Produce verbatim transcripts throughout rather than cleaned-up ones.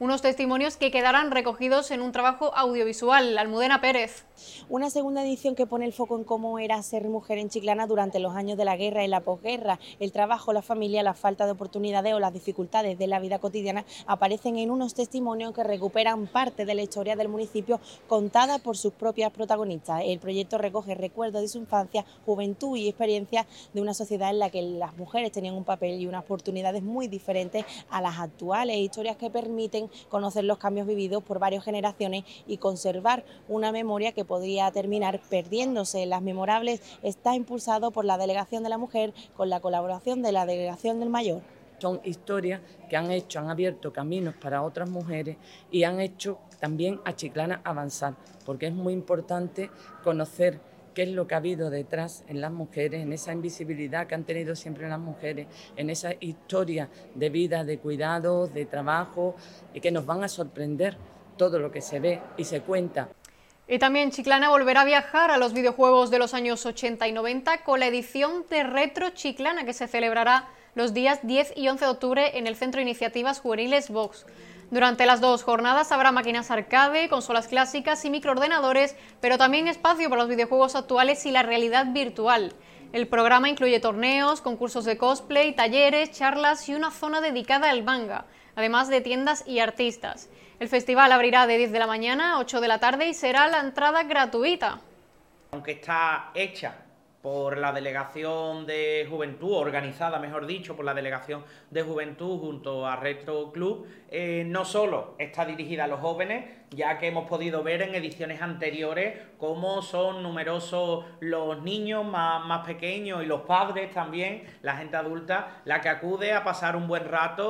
unos testimonios que quedarán recogidos en un trabajo audiovisual. Almudena Pérez. Una segunda edición que pone el foco en cómo era ser mujer en Chiclana durante los años de la guerra y la posguerra. El trabajo, la familia, la falta de oportunidades o las dificultades de la vida cotidiana aparecen en unos testimonios que recuperan parte de la historia del municipio contada por sus propias protagonistas. El proyecto recoge recuerdos de su infancia, juventud y experiencias de una sociedad en la que las mujeres tenían un papel y unas oportunidades muy diferentes a las actuales, historias que permiten conocer los cambios vividos por varias generaciones y conservar una memoria que podría terminar perdiéndose. Las Memorables está impulsado por la Delegación de la Mujer con la colaboración de la Delegación del Mayor. Son historias que han hecho, han abierto caminos para otras mujeres y han hecho también a Chiclana avanzar, porque es muy importante conocer qué es lo que ha habido detrás en las mujeres, en esa invisibilidad que han tenido siempre las mujeres, en esa historia de vida, de cuidados, de trabajo, y que nos van a sorprender todo lo que se ve y se cuenta. Y también Chiclana volverá a viajar a los videojuegos de los años ochenta y noventa con la edición de Retro Chiclana, que se celebrará los días diez y once de octubre en el Centro de Iniciativas Juveniles Vox. Durante las dos jornadas habrá máquinas arcade, consolas clásicas y microordenadores, pero también espacio para los videojuegos actuales y la realidad virtual. El programa incluye torneos, concursos de cosplay, talleres, charlas y una zona dedicada al manga, además de tiendas y artistas. El festival abrirá de diez de la mañana a ocho de la tarde y será la entrada gratuita. Aunque está hecha por la Delegación de Juventud, organizada, mejor dicho, por la Delegación de Juventud junto a Retro Club, eh, no solo está dirigida a los jóvenes, ya que hemos podido ver en ediciones anteriores cómo son numerosos los niños más, más pequeños y los padres también, la gente adulta, la que acude a pasar un buen rato.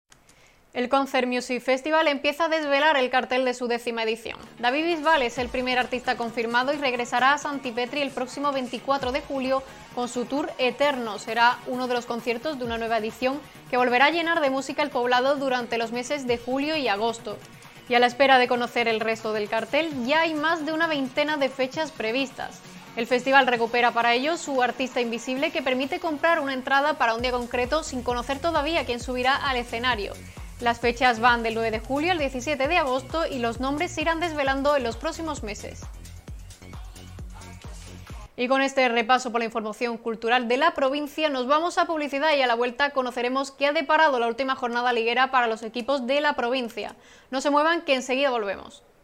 El Concert Music Festival empieza a desvelar el cartel de su décima edición. David Bisbal es el primer artista confirmado y regresará a Santipetri el próximo veinticuatro de julio con su tour Eterno. Será uno de los conciertos de una nueva edición que volverá a llenar de música el poblado durante los meses de julio y agosto. Y a la espera de conocer el resto del cartel, ya hay más de una veintena de fechas previstas. El festival recupera para ello su artista invisible, que permite comprar una entrada para un día concreto sin conocer todavía quién subirá al escenario. Las fechas van del nueve de julio al diecisiete de agosto y los nombres se irán desvelando en los próximos meses. Y con este repaso por la información cultural de la provincia nos vamos a publicidad y a la vuelta conoceremos qué ha deparado la última jornada liguera para los equipos de la provincia. No se muevan, que enseguida volvemos.